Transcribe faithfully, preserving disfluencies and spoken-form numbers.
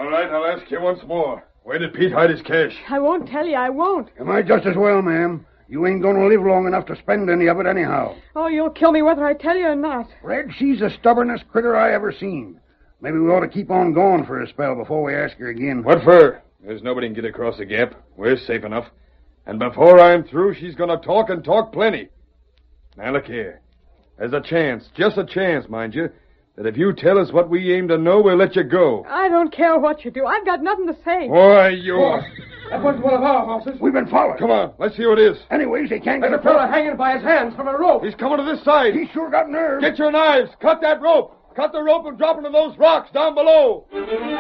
All right, I'll ask you once more. Where did Pete hide his cash? I won't tell you. I won't. You might just as well, ma'am. You ain't going to live long enough to spend any of it anyhow. Oh, you'll kill me whether I tell you or not. Red, she's the stubbornest critter I ever seen. Maybe we ought to keep on going for a spell before we ask her again. What for? There's nobody can get across the gap. We're safe enough. And before I'm through, she's going to talk and talk plenty. Now, look here. There's a chance, just a chance, mind you, that if you tell us what we aim to know, we'll let you go. I don't care what you do. I've got nothing to say. Why, you... Boss, that wasn't one of our horses. We've been followed. Come on, let's see who it is. Anyways, they can't There's get a fella hanging by his hands from a rope. He's coming to this side. He's sure got nerve. Get your knives. Cut that rope. Cut the rope and drop into those rocks down below.